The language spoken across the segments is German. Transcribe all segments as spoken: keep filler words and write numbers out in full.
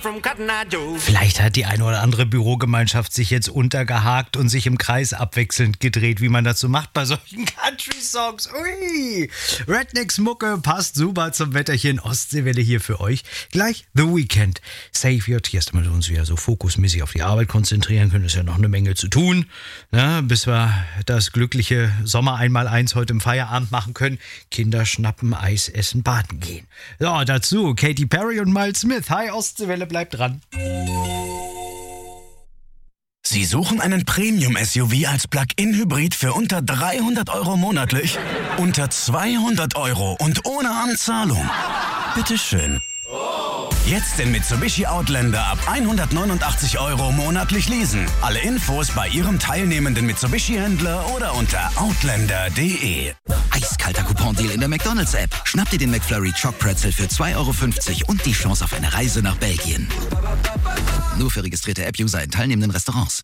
Vielleicht hat die eine oder andere Bürogemeinschaft sich jetzt untergehakt und sich im Kreis abwechselnd gedreht, wie man das so macht bei solchen Country-Songs. Ui! Rednecks-Mucke passt super zum Wetterchen. Ostseewelle hier für euch. Gleich The Weeknd. Save Your Tears, damit wir uns wieder so fokusmäßig auf die Arbeit konzentrieren können. Ist ja noch eine Menge zu tun, ne? Bis wir das glückliche Sommer-Einmaleins heute im Feierabend machen können. Kinder schnappen, Eis essen, baden gehen. So, dazu Katy Perry und Miles Smith. Hi, Ostseewelle, bleibt dran. Sie suchen einen Premium-S U V als Plug-in-Hybrid für unter dreihundert Euro monatlich? Unter zweihundert Euro und ohne Anzahlung? Bitteschön. Jetzt den Mitsubishi Outlander ab hundertneunundachtzig Euro monatlich leasen. Alle Infos bei Ihrem teilnehmenden Mitsubishi-Händler oder unter outlander punkt de. Eiskalter Coupon-Deal in der McDonalds-App. Schnapp dir den McFlurry Choc Pretzel für zwei Euro fünfzig und die Chance auf eine Reise nach Belgien. Nur für registrierte App-User in teilnehmenden Restaurants.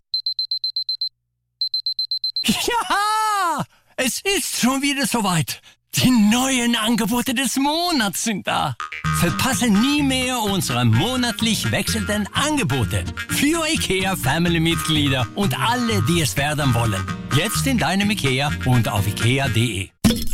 Ja, es ist schon wieder soweit. Die neuen Angebote des Monats sind da. Verpasse nie mehr unsere monatlich wechselnden Angebote für IKEA-Family-Mitglieder und alle, die es werden wollen. Jetzt in deinem IKEA und auf ikea punkt de.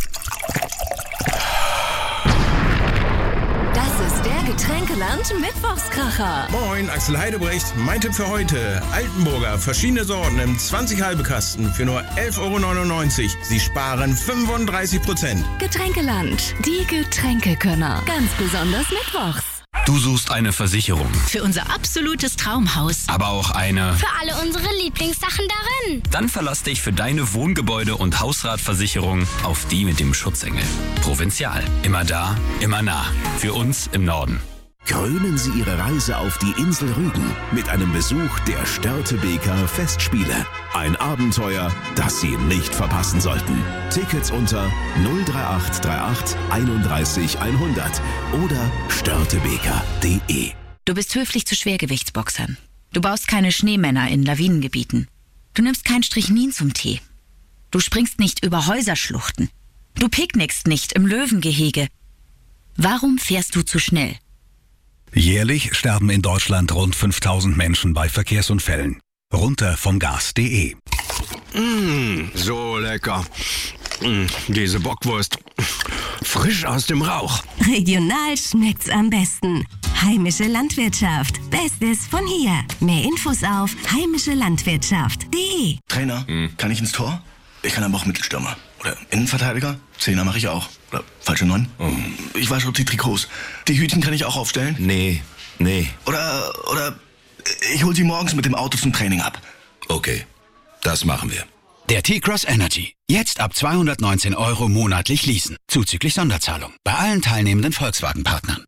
Das ist der Getränkeland Mittwochskracher. Moin, Axel Heidebrecht. Mein Tipp für heute. Altenburger, verschiedene Sorten im zwanzig halbe Kasten für nur elf Euro neunundneunzig. Sie sparen fünfunddreißig Prozent. Getränkeland, die Getränkekönner. Ganz besonders mittwochs. Du suchst eine Versicherung, Für unser absolutes Traumhaus. aber auch eine... Für alle unsere Lieblingssachen darin. Dann verlass dich für deine Wohngebäude- und Hausratversicherung auf die mit dem Schutzengel. Provinzial. Immer da, immer nah. Für uns im Norden. Krönen Sie Ihre Reise auf die Insel Rügen mit einem Besuch der Störtebeker Festspiele. Ein Abenteuer, das Sie nicht verpassen sollten. Tickets unter null drei acht drei acht einunddreißig hundert oder störtebeker punkt de. Du bist höflich zu Schwergewichtsboxern. Du baust keine Schneemänner in Lawinengebieten. Du nimmst kein Strychnin zum Tee. Du springst nicht über Häuserschluchten. Du picknickst nicht im Löwengehege. Warum fährst du zu schnell? Jährlich sterben in Deutschland rund fünftausend Menschen bei Verkehrsunfällen. Runter vom Gas punkt de. Mmh, so lecker. Mmh, diese Bockwurst. Frisch aus dem Rauch. Regional schmeckt's am besten. Heimische Landwirtschaft. Bestes von hier. Mehr Infos auf heimische landwirtschaft punkt de. Trainer, Hm. kann ich ins Tor? Ich kann aber auch Mittelstürmer. Oder Innenverteidiger? Zehner mache ich auch. Oder falsche Neun? Oh. Ich wasche auch die Trikots. Die Hütchen kann ich auch aufstellen? Nee, nee. Oder, oder ich hol sie morgens mit dem Auto zum Training ab. Okay, das machen wir. Der T-Cross Energy. Jetzt ab zweihundertneunzehn Euro monatlich leasen. Zuzüglich Sonderzahlung. Bei allen teilnehmenden Volkswagen-Partnern.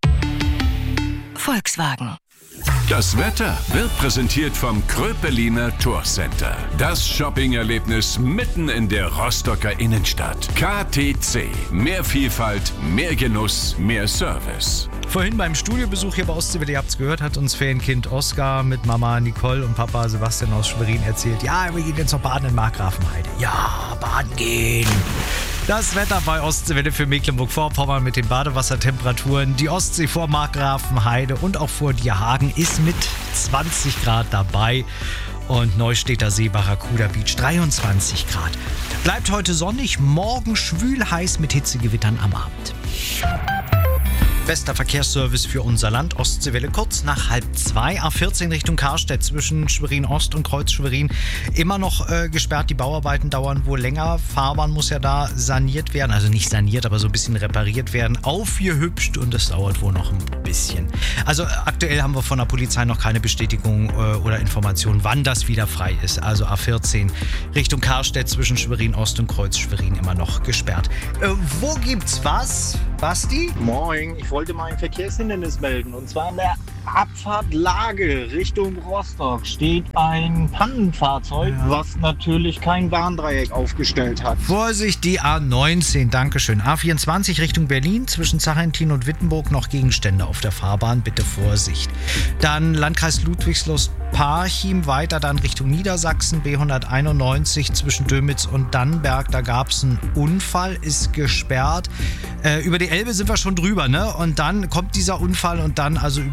Volkswagen. Das Wetter wird präsentiert vom Kröpeliner Tourcenter. Das Shopping-Erlebnis mitten in der Rostocker Innenstadt. K T C. Mehr Vielfalt, mehr Genuss, mehr Service. Vorhin beim Studiobesuch hier bei Ostseewelle, ihr habt's gehört, hat uns Ferienkind Oskar mit Mama Nicole und Papa Sebastian aus Schwerin erzählt. Ja, wir gehen jetzt noch baden in Markgrafenheide. Ja, baden gehen. Das Wetter bei Ostseewelle für Mecklenburg-Vorpommern mit den Badewassertemperaturen. Die Ostsee vor Markgrafenheide und auch vor Dierhagen ist mit zwanzig Grad dabei. Und Neustädter See, Barracuda Beach dreiundzwanzig Grad. Bleibt heute sonnig, morgen schwül heiß mit Hitzegewittern am Abend. Bester Verkehrsservice für unser Land. Ostseewelle kurz nach halb zwei. A vierzehn Richtung Karstedt zwischen Schwerin Ost und Kreuz Schwerin. Immer noch äh, gesperrt. Die Bauarbeiten dauern wohl länger. Fahrbahn muss ja da saniert werden. Also nicht saniert, aber so ein bisschen repariert werden. Aufgehübscht und das dauert wohl noch ein bisschen. Also äh, aktuell haben wir von der Polizei noch keine Bestätigung äh, oder Information, wann das wieder frei ist. Also A vierzehn Richtung Karstedt zwischen Schwerin Ost und Kreuz Schwerin immer noch gesperrt. Äh, wo gibt's was, Basti? Moin, ich wollte mal ein Verkehrshindernis melden. Und zwar an der Abfahrt Lage Richtung Rostock steht ein Pannenfahrzeug, ja, was natürlich kein Warndreieck aufgestellt hat. Vorsicht, die A neunzehn, Dankeschön. A vierundzwanzig Richtung Berlin, zwischen Zachentin und Wittenburg noch Gegenstände auf der Fahrbahn, bitte Vorsicht. Dann Landkreis Ludwigslust-Parchim, weiter dann Richtung Niedersachsen, B hunderteinundneunzig zwischen Dömitz und Dannenberg, da gab es einen Unfall, ist gesperrt. Äh, über die Elbe sind wir schon drüber, ne? Und dann kommt dieser Unfall und dann also über Gußbach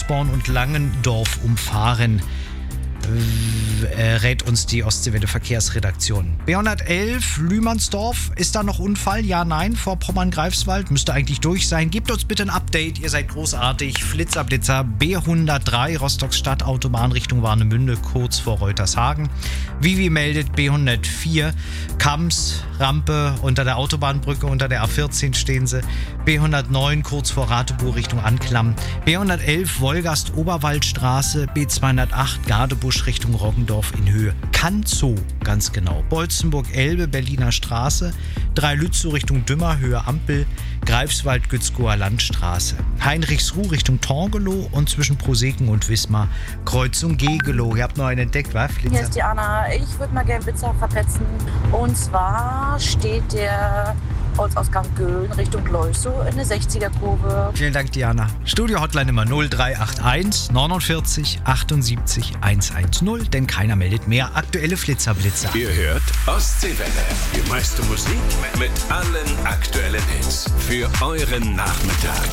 Eschborn und Langendorf umfahren, äh, rät uns die Ostseewelle Verkehrsredaktion. B hundertelf Lühmannsdorf, ist da noch Unfall? Ja, nein, vor Pommern-Greifswald, müsste eigentlich durch sein. Gebt uns bitte ein Update, ihr seid großartig. Flitzer, Blitzer, B hundertdrei, Rostocks Stadtautobahn Richtung Warnemünde, kurz vor Reutershagen. Vivi meldet B hundertvier, Kams, Rampe unter der Autobahnbrücke, unter der A vierzehn stehen sie. B hundertneun, kurz vor Ratebuhr Richtung Anklam. B hundertelf, Wolgast Oberwaldstraße, B zweihundertacht, Gardebusch Richtung Roggendorf in Höhe. Kanzow, ganz genau. Bolzenburg-Elbe, Berliner Straße. drei Lützow Richtung Dümmer, Höhe Ampel. Greifswald, Gützkower Landstraße. Heinrichsruh Richtung Torgelow und zwischen Proseken und Wismar Kreuzung Gegelow. Ihr habt noch einen entdeckt, was? Hier ist die Anna. Ich würde mal gerne Blitzer verpetzen. Und zwar steht der Ortsausgang Göhlen Richtung Leusow in der sechziger-Kurve. Vielen Dank, Diana. Studio-Hotline immer null drei acht eins neunundvierzig achtundsiebzig hundertzehn, denn keiner meldet mehr aktuelle Flitzerblitzer. Ihr hört Ostseewelle. Die meiste Musik mit allen aktuellen Hits für euren Nachmittag.